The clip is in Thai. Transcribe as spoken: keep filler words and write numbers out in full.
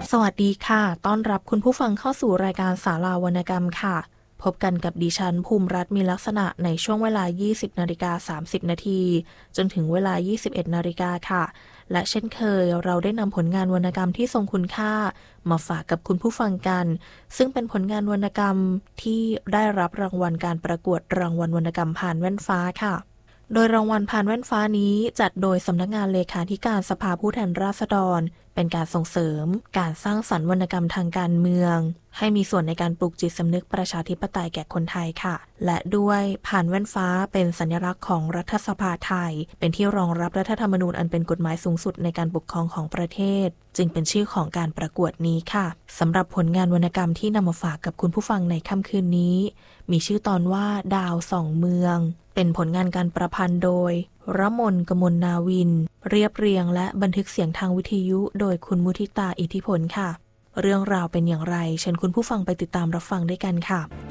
สวัสดีค่ะต้อนรับคุณผู้ฟังเข้าสู่รายการศาลาวรรณกรรมค่ะพบกันกับดิฉันภูมิรัตน์มีลักษณะในช่วงเวลา ยี่สิบนาฬิกาสามสิบนาทีจนถึงเวลา ยี่สิบเอ็ดนาฬิกาค่ะและเช่นเคยเราได้นำผลงานวรรณกรรมที่ทรงคุณค่ามาฝากกับคุณผู้ฟังกันซึ่งเป็นผลงานวรรณกรรมที่ได้รับรางวัลการประกวดรางวัลวรรณกรรมผ่านแว่นฟ้าค่ะโดยรางวัลผ่านแว่นฟ้านี้จัดโดยสำนักงานเลขาธิการสภาผู้แทนราษฎรเป็นการส่งเสริมการสร้างสรรค์วรรณกรรมทางการเมืองให้มีส่วนในการปลูกจิตสำนึกประชาธิปไตยแก่คนไทยค่ะและด้วยผ่านแว่นฟ้าเป็นสัญลักษณ์ของรัฐสภาไทยเป็นที่รองรับรัฐธรรมนูญอันเป็นกฎหมายสูงสุดในการปกครองของประเทศจึงเป็นชื่อของการประกวดนี้ค่ะสำหรับผลงานวรรณกรรมที่นำมาฝากกับคุณผู้ฟังในค่ำคืนนี้มีชื่อตอนว่าดาวส่องเมืองเป็นผลงานการประพันธ์โดยรมน กมลนาวินเรียบเรียงและบันทึกเสียงทางวิทยุโดยคุณมุทิตาอิทธิพลค่ะเรื่องราวเป็นอย่างไรเชิญคุณผู้ฟังไปติดตามรับฟังด้วยกันค่ะ